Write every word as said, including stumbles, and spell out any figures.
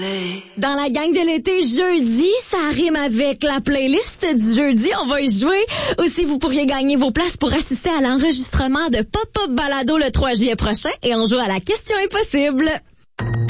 Dans la gang de l'été, jeudi, ça rime avec la playlist du jeudi. On va y jouer. Aussi, vous pourriez gagner vos places pour assister à l'enregistrement de Pop-Up Balado le trois juillet prochain. Et on joue à la question impossible.